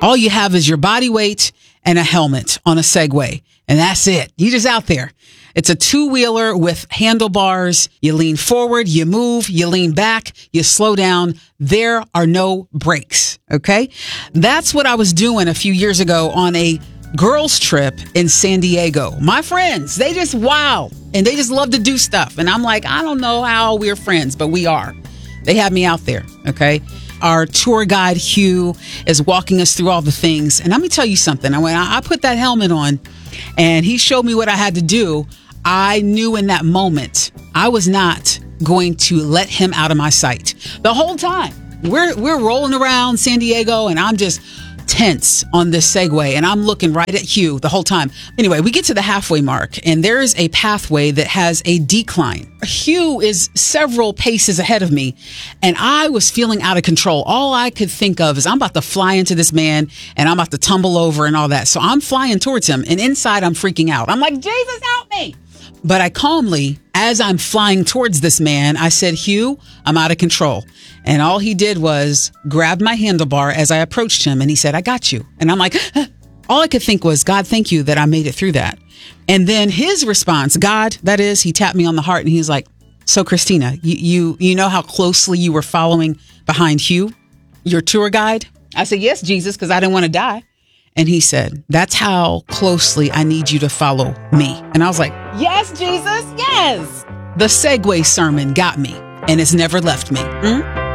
All you have is your body weight and a helmet on a Segway. And that's it. You just out there. It's a two-wheeler with handlebars. You lean forward, you move, you lean back, you slow down. There are no brakes. Okay. That's what I was doing a few years ago on a girls trip in San Diego. My friends, they just wow. And they just love to do stuff. And I'm like, I don't know how we're friends, but we are. They have me out there. Okay. Our tour guide, Hugh, is walking us through all the things. And let me tell you something. When I put that helmet on and he showed me what I had to do, I knew in that moment I was not going to let him out of my sight. The whole time we're rolling around San Diego and I'm just tense on this Segway and I'm looking right at Hugh the whole time. Anyway, we get to the halfway mark and there is a pathway that has a decline. Hugh is several paces ahead of me and I was feeling out of control. All I could think of is I'm about to fly into this man and I'm about to tumble over and all that. So I'm flying towards him and inside I'm freaking out. I'm like, Jesus, help me. But I calmly, as I'm flying towards this man, I said, Hugh, I'm out of control. And all he did was grab my handlebar as I approached him. And he said, I got you. And I'm like, all I could think was, God, thank you that I made it through that. And then his response, God, that is, he tapped me on the heart and he's like, so Christina, you know how closely you were following behind Hugh, your tour guide? I said, yes, Jesus, because I didn't want to die. And he said, that's how closely I need you to follow me. And I was like, yes, Jesus, yes. The Segway sermon got me and it's never left me.